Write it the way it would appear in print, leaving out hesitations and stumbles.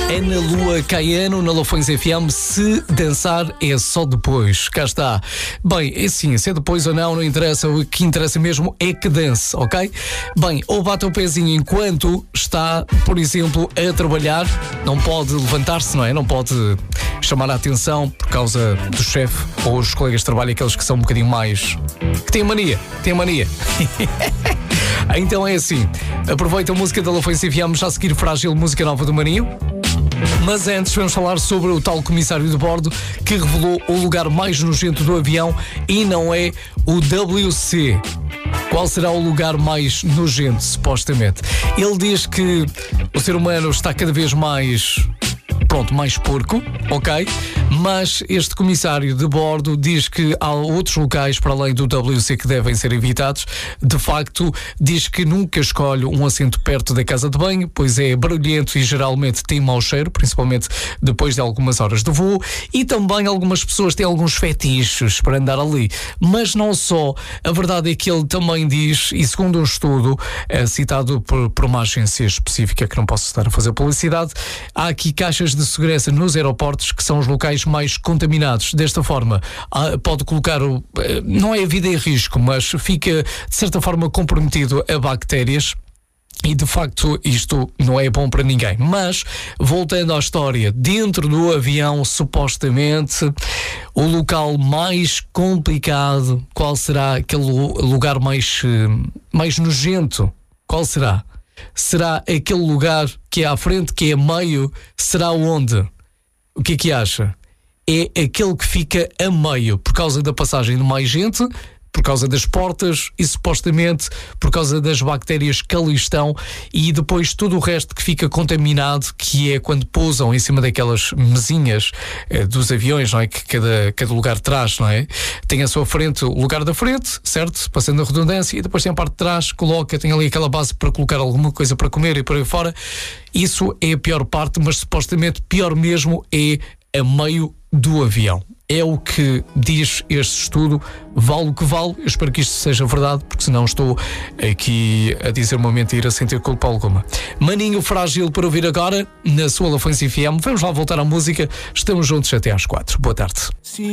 Ana Lua Caiano na Lafões FM. Se dançar é só depois. Cá está. Bem, é assim, se é depois ou não interessa. O que interessa mesmo é que dance, ok? Bem, ou bata o pezinho enquanto está, por exemplo, a trabalhar. Não pode levantar-se, não é? Não pode chamar a atenção por causa do chefe ou os colegas de trabalho, aqueles que são um bocadinho mais... que têm mania. Então é assim, aproveita a música da Lafões FM, já a seguir Frágil, música nova do Maninho. Mas antes vamos falar sobre o tal comissário de bordo que revelou o lugar mais nojento do avião e não é o WC. Qual será o lugar mais nojento, supostamente? Ele diz que o ser humano está cada vez mais porco, ok? Mas este comissário de bordo diz que há outros locais para além do WC que devem ser evitados. De facto, diz que nunca escolhe um assento perto da casa de banho, pois é barulhento e geralmente tem mau cheiro, principalmente depois de algumas horas de voo, e também algumas pessoas têm alguns fetiches para andar ali. Mas não só, a verdade é que ele também diz, e segundo um estudo citado por uma agência específica que não posso estar a fazer publicidade, há aqui caixas de segurança nos aeroportos que são os locais mais contaminados. Desta forma, pode colocar, não é a vida em risco, mas fica de certa forma comprometido a bactérias. E de facto isto não é bom para ninguém. Mas, voltando à história, dentro do avião, supostamente, o local mais complicado, qual será aquele lugar mais nojento? Qual será? Será aquele lugar que é à frente, que é a meio? Será onde? O que é que acha? É aquele que fica a meio, por causa da passagem de mais gente, por causa das portas e supostamente por causa das bactérias que ali estão, e depois todo o resto que fica contaminado, que é quando pousam em cima daquelas mesinhas dos aviões, não é? Que cada lugar traz, não é? Tem à sua frente o lugar da frente, certo? Passando a redundância, e depois tem a parte de trás, tem ali aquela base para colocar alguma coisa para comer e por aí fora. Isso é a pior parte, mas supostamente pior mesmo é a meio do avião. É o que diz este estudo, vale o que vale. Eu espero que isto seja verdade, porque senão estou aqui a dizer uma mentira sem ter culpa alguma. Maninho, Frágil, para ouvir agora na sua Lafões FM. Vamos lá voltar à música. Estamos juntos até às 4. Boa tarde.